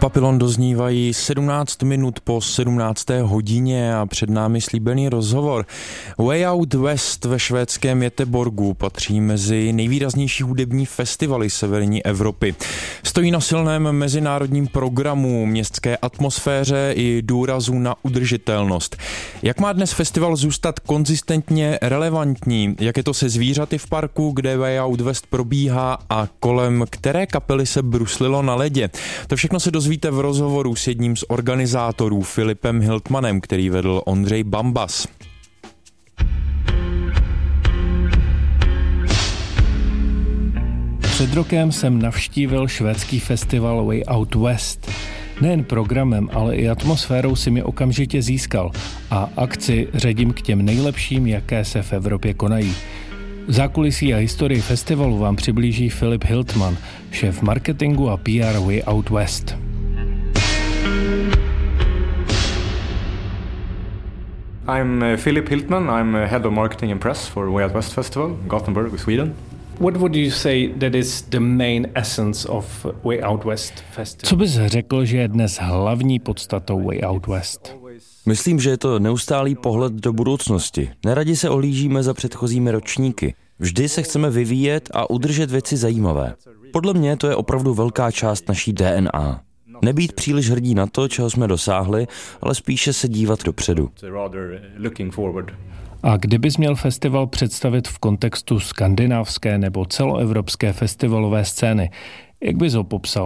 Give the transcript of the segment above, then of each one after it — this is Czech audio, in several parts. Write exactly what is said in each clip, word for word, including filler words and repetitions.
Papillon doznívají sedmnáct minut po sedmnácté hodině a před námi slíbený rozhovor. Way Out West ve švédském Göteborgu patří mezi nejvýraznější hudební festivaly severní Evropy. Stojí na silném mezinárodním programu, městské atmosféře i důrazu na udržitelnost. Jak má dnes festival zůstat konzistentně relevantní? Jak je to se zvířaty v parku, kde Way Out West probíhá a kolem které kapely se bruslilo na ledě? To všechno se dozvíte v rozhovoru s jedním z organizátorů Filipem Hiltmanem, který vedl Ondřej Bambas. Před rokem jsem navštívil švédský festival Way Out West. Nejen programem, ale i atmosférou si mě okamžitě získal a akci řadím k těm nejlepším, jaké se v Evropě konají. Zákulisí a historii festivalu vám přiblíží Filip Hiltman, šéf marketingu a P R Way Out West. I'm uh, Filip Hiltman. I'm uh, head of marketing and press for Way Out West Festival, Gothenburg, Sweden. What would you say that is the main essence of Way Out West Festival? Co bys řekl, že je dnes hlavní podstatou Way Out West? Myslím, že je to neustálý pohled do budoucnosti. Neradi se ohlížíme za předchozími ročníky. Vždy se chceme vyvíjet a udržet věci zajímavé. Podle mě to je opravdu velká část naší D N A. Nebýt příliš hrdí na to, čeho jsme dosáhli, ale spíše se dívat dopředu. A kdybys měl festival představit v kontextu skandinávské nebo celoevropské festivalové scény, jak bys ho popsal?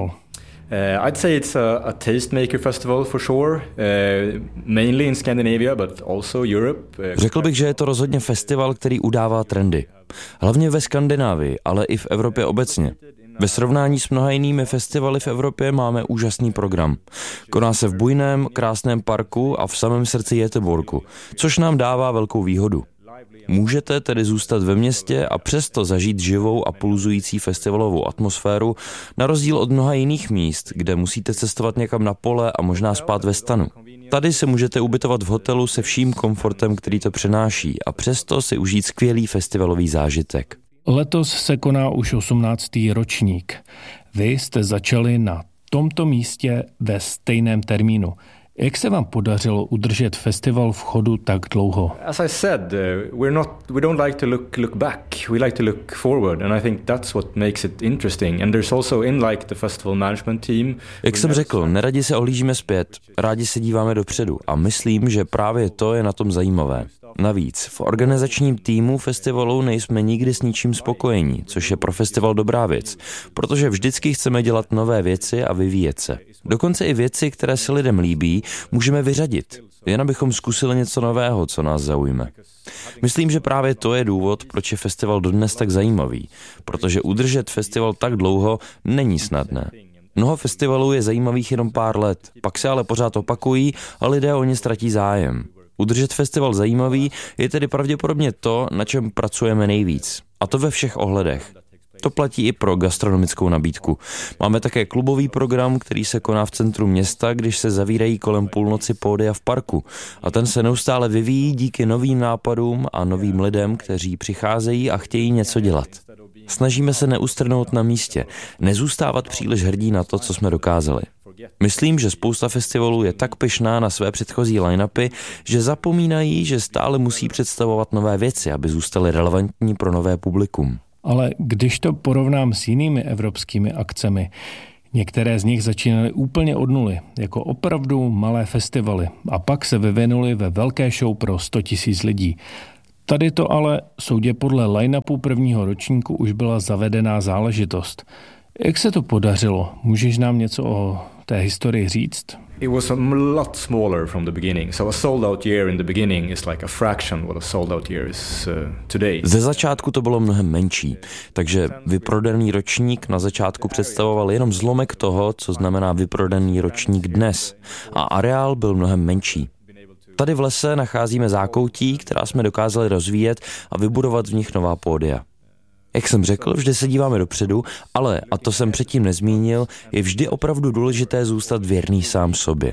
Uh, I'd say it's a, a tastemaker festival for sure, uh, mainly in Scandinavia, but also Europe. Uh, Řekl bych, že je to rozhodně festival, který udává trendy. Hlavně ve Skandinávii, ale i v Evropě obecně. Ve srovnání s mnoha jinými festivaly v Evropě máme úžasný program. Koná se v bujném, krásném parku a v samém srdci Göteborgu, což nám dává velkou výhodu. Můžete tedy zůstat ve městě a přesto zažít živou a pulzující festivalovou atmosféru, na rozdíl od mnoha jiných míst, kde musíte cestovat někam na pole a možná spát ve stanu. Tady se můžete ubytovat v hotelu se vším komfortem, který to přináší, a přesto si užít skvělý festivalový zážitek. Letos se koná už osmnáctý ročník. Vy jste začali na tomto místě ve stejném termínu. Jak se vám podařilo udržet festival v chodu tak dlouho? As I said, uh, we're not we don't like to look look back. We like to look forward, and I think that's what makes it interesting. And there's also in like the festival management team. Jak jsem řekl, neradi se ohlížíme zpět, rádi se díváme dopředu a myslím, že právě to je na tom zajímavé. Navíc v organizačním týmu festivalu nejsme nikdy s ničím spokojení, což je pro festival dobrá věc, protože vždycky chceme dělat nové věci a vyvíjet se. Dokonce i věci, které se lidem líbí, můžeme vyřadit, jen abychom zkusili něco nového, co nás zaujme. Myslím, že právě to je důvod, proč je festival dodnes tak zajímavý, protože udržet festival tak dlouho není snadné. Mnoho festivalů je zajímavých jenom pár let, pak se ale pořád opakují a lidé o ně ztratí zájem. Udržet festival zajímavý je tedy pravděpodobně to, na čem pracujeme nejvíc. A to ve všech ohledech. To platí i pro gastronomickou nabídku. Máme také klubový program, který se koná v centru města, když se zavírají kolem půlnoci pódia v parku. A ten se neustále vyvíjí díky novým nápadům a novým lidem, kteří přicházejí a chtějí něco dělat. Snažíme se neustrnout na místě, nezůstávat příliš hrdí na to, co jsme dokázali. Myslím, že spousta festivalů je tak pyšná na své předchozí line-upy, že zapomínají, že stále musí představovat nové věci, aby zůstaly relevantní pro nové publikum. Ale když to porovnám s jinými evropskými akcemi, některé z nich začínaly úplně od nuly, jako opravdu malé festivaly, a pak se vyvinuly ve velké show pro sto tisíc lidí. Tady to ale, soudě podle line-upu prvního ročníku, už byla zavedená záležitost. Jak se to podařilo? Můžeš nám něco o té historii říct? It was a lot smaller from the beginning. So a sold out year in the beginning is like a fraction what a sold out year is uh, today. Ze začátku to bylo mnohem menší, takže vyprodaný ročník na začátku představoval jenom zlomek toho, co znamená vyprodaný ročník dnes. A areál byl mnohem menší. Tady v lese nacházíme zákoutí, která jsme dokázali rozvíjet a vybudovat v nich nová pódia. Jak jsem řekl, vždy se díváme dopředu, ale, a to jsem předtím nezmínil, je vždy opravdu důležité zůstat věrný sám sobě.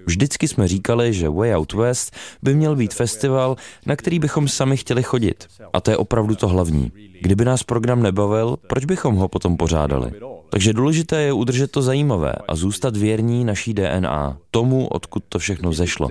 Vždycky jsme říkali, že Way Out West by měl být festival, na který bychom sami chtěli chodit. A to je opravdu to hlavní. Kdyby nás program nebavil, proč bychom ho potom pořádali? Takže důležité je udržet to zajímavé a zůstat věrní naší D N A, tomu, odkud to všechno zešlo.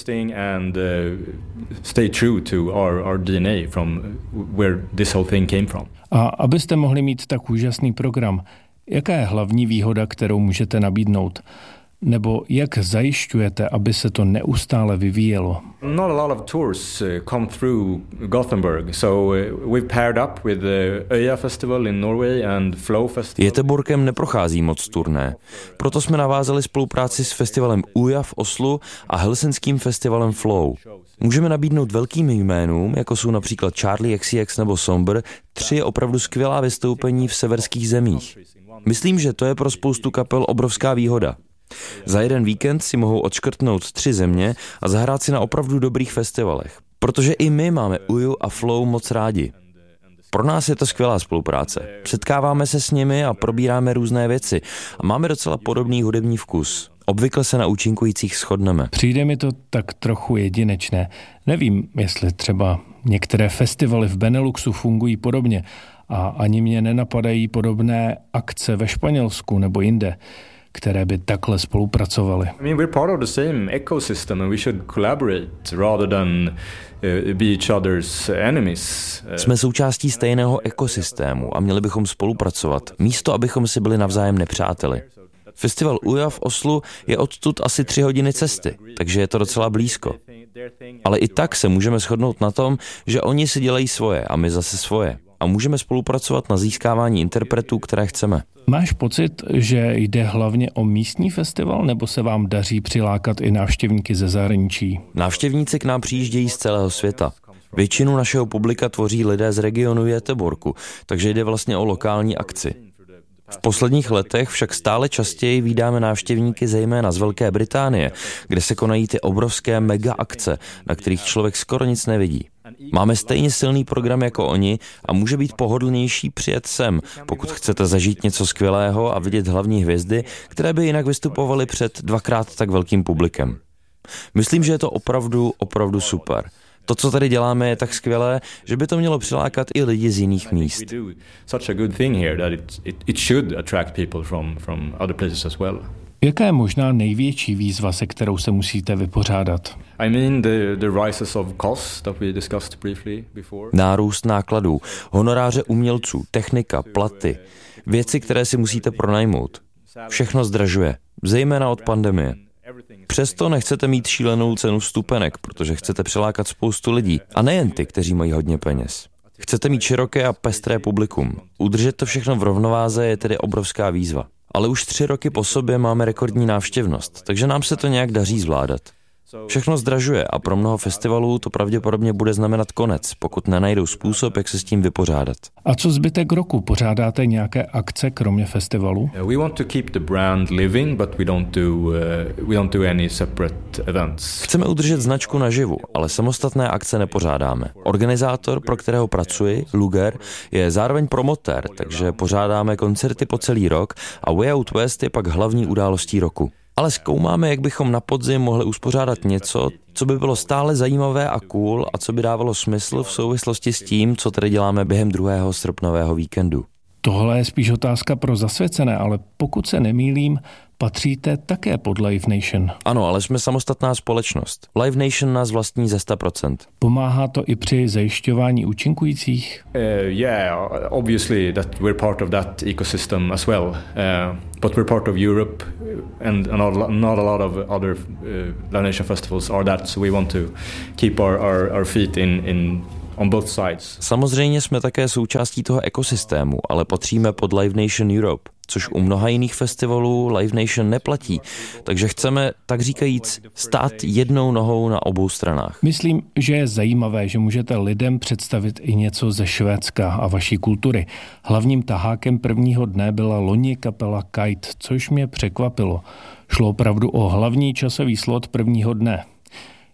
A abyste mohli mít tak úžasný program, jaká je hlavní výhoda, kterou můžete nabídnout? Nebo jak zajišťujete, aby se to neustále vyvíjelo? Not a lot of tours come through Gothenburg, so we've paired up with the Öja Festival in Norway and Flow Festival. Göteborgem neprochází moc turné, proto jsme navázali spolupráci s festivalem Öja v Oslu a helsinským festivalem Flow. Můžeme nabídnout velkým jménům, jako jsou například Charlie X C X nebo Somber, tři opravdu skvělá vystoupení v severských zemích. Myslím, že to je pro spoustu kapel obrovská výhoda. Za jeden víkend si mohou odškrtnout tři země a zahrát si na opravdu dobrých festivalech. Protože i my máme Uju a Flow moc rádi. Pro nás je to skvělá spolupráce. Setkáváme se s nimi a probíráme různé věci. A máme docela podobný hudební vkus. Obvykle se na účinkujících shodneme. Přijde mi to tak trochu jedinečné. Nevím, jestli třeba některé festivaly v Beneluxu fungují podobně a ani mě nenapadají podobné akce ve Španělsku nebo jinde, které by takhle spolupracovaly. I mean, we're part of the same ecosystem and we should collaborate rather than uh, be each other's enemies. Jsme součástí stejného ekosystému a měli bychom spolupracovat, místo abychom si byli navzájem nepřáteli. Festival Uja v Oslu je odtud asi tři hodiny cesty, takže je to docela blízko. Ale i tak se můžeme shodnout na tom, že oni si dělají svoje a my zase svoje. A můžeme spolupracovat na získávání interpretů, které chceme. Máš pocit, že jde hlavně o místní festival, nebo se vám daří přilákat i návštěvníky ze zahraničí? Návštěvníci k nám přijíždějí z celého světa. Většinu našeho publika tvoří lidé z regionu Göteborgu, takže jde vlastně o lokální akci. V posledních letech však stále častěji vídáme návštěvníky zejména z Velké Británie, kde se konají ty obrovské mega akce, na kterých člověk skoro nic nevidí. Máme stejně silný program jako oni a může být pohodlnější přijet sem, pokud chcete zažít něco skvělého a vidět hlavní hvězdy, které by jinak vystupovaly před dvakrát tak velkým publikem. Myslím, že je to opravdu, opravdu super. To, co tady děláme, je tak skvělé, že by to mělo přilákat i lidi z jiných míst. Jaká je možná největší výzva, se kterou se musíte vypořádat? I mean the, the rises of costs that we discussed briefly before. Nárůst nákladů, honoráře umělců, technika, platy, věci, které si musíte pronajmout. Všechno zdražuje, zejména od pandemie. Přesto nechcete mít šílenou cenu vstupenek, protože chcete přilákat spoustu lidí, a nejen ty, kteří mají hodně peněz. Chcete mít široké a pestré publikum. Udržet to všechno v rovnováze je tedy obrovská výzva. Ale už tři roky po sobě máme rekordní návštěvnost, takže nám se to nějak daří zvládat. Všechno zdražuje a pro mnoho festivalů to pravděpodobně bude znamenat konec, pokud nenajdou způsob, jak se s tím vypořádat. A co zbytek roku? Pořádáte nějaké akce kromě festivalu? We want to keep the brand living, but we don't do uh, we don't do any separate events. Chceme udržet značku naživu, ale samostatné akce nepořádáme. Organizátor, pro kterého pracuji, Luger, je zároveň promotér, takže pořádáme koncerty po celý rok a Way Out West je pak hlavní událostí roku. Ale zkoumáme, jak bychom na podzim mohli uspořádat něco, co by bylo stále zajímavé a cool a co by dávalo smysl v souvislosti s tím, co tady děláme během druhého srpnového víkendu. Tohle je spíš otázka pro zasvěcené, ale pokud se nemýlím, patříte také pod Live Nation. Ano, ale jsme samostatná společnost. Live Nation nás vlastní ze sto procent. Pomáhá to i při zajišťování účinkujících? Uh, yeah, obviously that we're part of that ecosystem as well. Uh, but we're part of Europe and not, not a lot of other uh, Live Nation festivals are that, so we want to keep our, our, our feet in, in on both sides. Samozřejmě jsme také součástí toho ekosystému, ale patříme pod Live Nation Europe, což u mnoha jiných festivalů Live Nation neplatí, takže chceme, tak říkajíc, stát jednou nohou na obou stranách. Myslím, že je zajímavé, že můžete lidem představit i něco ze Švédska a vaší kultury. Hlavním tahákem prvního dne byla loni kapela Kite, což mě překvapilo. Šlo opravdu o hlavní časový slot prvního dne.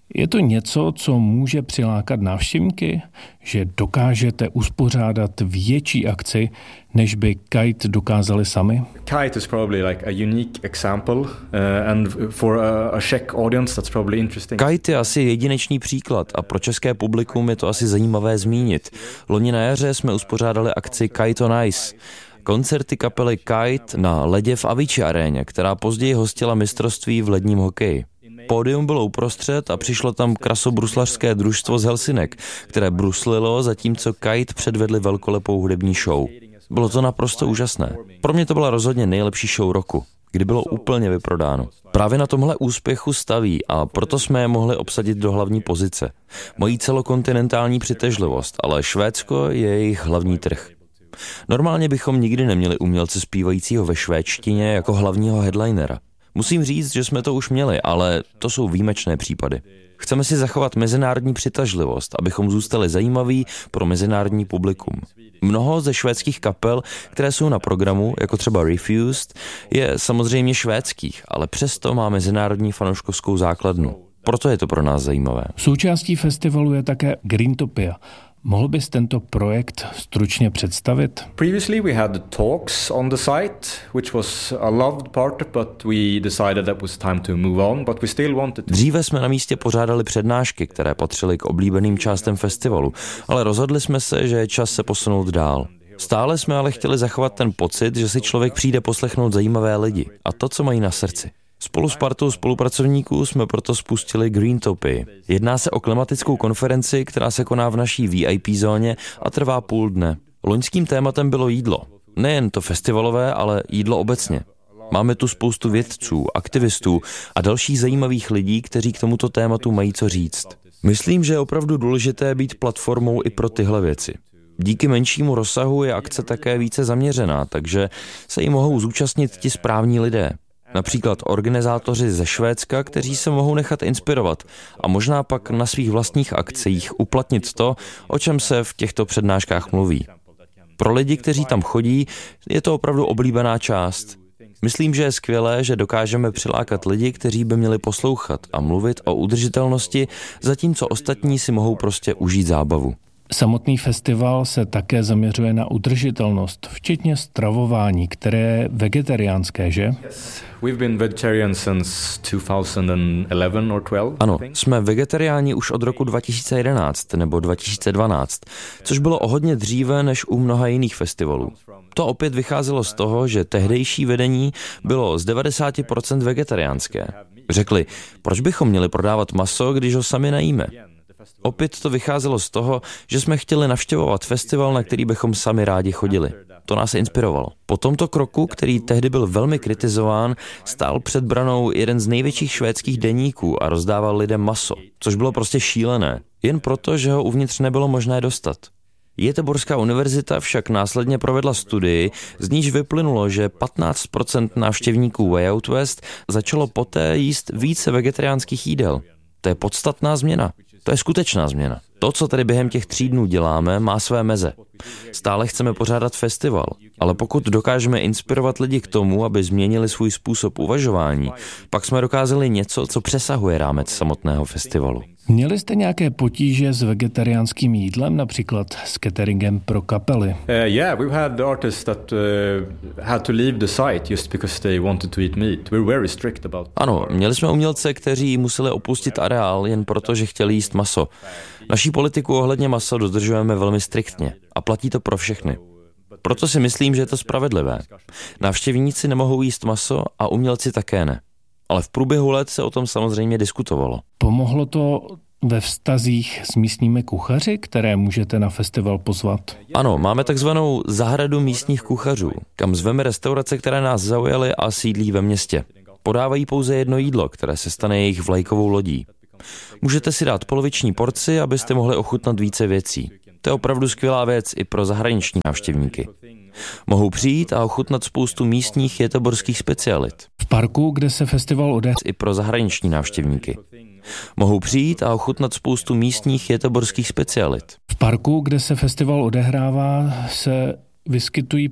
Je to něco, co může přilákat návštěvníky, že dokážete uspořádat větší akci, než by Kite dokázali sami? Kite is probably like a unique example uh, and for a, a Czech audience that's probably interesting. Kite je asi jedinečný příklad a pro české publikum je to asi zajímavé zmínit. Loni na jaře jsme uspořádali akci Kite on Ice. Koncerty kapely Kite na ledě v Avicii aréně, která později hostila mistrovství v ledním hokeji. Pódium bylo uprostřed a přišlo tam krasobruslařské družstvo z Helsinek, které bruslilo, zatímco Kite předvedli velkolepou hudební show. Bylo to naprosto úžasné. Pro mě to byla rozhodně nejlepší show roku, kdy bylo úplně vyprodáno. Právě na tomhle úspěchu staví a proto jsme je mohli obsadit do hlavní pozice. Mají celokontinentální přitažlivost, ale Švédsko je jejich hlavní trh. Normálně bychom nikdy neměli umělce zpívajícího ve švédštině jako hlavního headlinera. Musím říct, že jsme to už měli, ale to jsou výjimečné případy. Chceme si zachovat mezinárodní přitažlivost, abychom zůstali zajímaví pro mezinárodní publikum. Mnoho ze švédských kapel, které jsou na programu, jako třeba Refused, je samozřejmě švédských, ale přesto má mezinárodní fanouškovskou základnu. Proto je to pro nás zajímavé. Součástí festivalu je také Greentopia. Mohl bys tento projekt stručně představit? Previously we had talks on the site, which was a loved part, but we decided that was time to move on, but we still wanted to... Dříve jsme na místě pořádali přednášky, které patřily k oblíbeným částem festivalu, ale rozhodli jsme se, že je čas se posunout dál. Stále jsme ale chtěli zachovat ten pocit, že si člověk přijde poslechnout zajímavé lidi a to, co mají na srdci. Spolu s partou spolupracovníků jsme proto spustili Greentopii. Jedná se o klimatickou konferenci, která se koná v naší V I P zóně a trvá půl dne. Loňským tématem bylo jídlo. Nejen to festivalové, ale jídlo obecně. Máme tu spoustu vědců, aktivistů a dalších zajímavých lidí, kteří k tomuto tématu mají co říct. Myslím, že je opravdu důležité být platformou i pro tyhle věci. Díky menšímu rozsahu je akce také více zaměřená, takže se jí mohou zúčastnit ti správní lidé. Například organizátoři ze Švédska, kteří se mohou nechat inspirovat a možná pak na svých vlastních akcích uplatnit to, o čem se v těchto přednáškách mluví. Pro lidi, kteří tam chodí, je to opravdu oblíbená část. Myslím, že je skvělé, že dokážeme přilákat lidi, kteří by měli poslouchat a mluvit o udržitelnosti, zatímco ostatní si mohou prostě užít zábavu. Samotný festival se také zaměřuje na udržitelnost, včetně stravování, které je vegetariánské, že? We've been vegetarian since two thousand eleven or twelve. Ano, jsme vegetariáni už od roku dva tisíce jedenáct nebo dva tisíce dvanáct, což bylo o hodně dříve než u mnoha jiných festivalů. To opět vycházelo z toho, že tehdejší vedení bylo z devadesát procent vegetariánské. Řekli, proč bychom měli prodávat maso, když ho sami najíme? Opět to vycházelo z toho, že jsme chtěli navštěvovat festival, na který bychom sami rádi chodili. To nás inspirovalo. Po tomto kroku, který tehdy byl velmi kritizován, stál před branou jeden z největších švédských deníků a rozdával lidem maso, což bylo prostě šílené, jen proto, že ho uvnitř nebylo možné dostat. Göteborgská univerzita však následně provedla studii, z níž vyplynulo, že patnáct procent návštěvníků Way Out West začalo poté jíst více vegetariánských jídel. To je podstatná změna. To je skutečná změna. To, co tady během těch tří dnů děláme, má své meze. Stále chceme pořádat festival, ale pokud dokážeme inspirovat lidi k tomu, aby změnili svůj způsob uvažování, pak jsme dokázali něco, co přesahuje rámec samotného festivalu. Měli jste nějaké potíže s vegetariánským jídlem, například s cateringem pro kapely? Uh, yeah, we've had artists that uh, had to leave the site just because they wanted to eat meat. We're very strict about. Ano, měli jsme umělce, kteří museli opustit areál jen proto, že chtěli jíst maso. Naší politiku ohledně masa dodržujeme velmi striktně a platí to pro všechny. Proto si myslím, že je to spravedlivé. Návštěvníci nemohou jíst maso a umělci také ne. Ale v průběhu let se o tom samozřejmě diskutovalo. Pomohlo to ve vztazích s místními kuchaři, které můžete na festival pozvat? Ano, máme takzvanou zahradu místních kuchařů, kam zveme restaurace, které nás zaujaly a sídlí ve městě. Podávají pouze jedno jídlo, které se stane jejich vlajkovou lodí. Můžete si dát poloviční porci, abyste mohli ochutnat více věcí. To je opravdu skvělá věc i pro zahraniční návštěvníky. Mohou přijít a ochutnat spoustu místních göteborských specialit. V parku, kde se festival odehrává, i pro zahraniční návštěvníky. Mohou přijít a ochutnat spoustu místních göteborských specialit. V parku, kde se festival odehrává, se vyskytují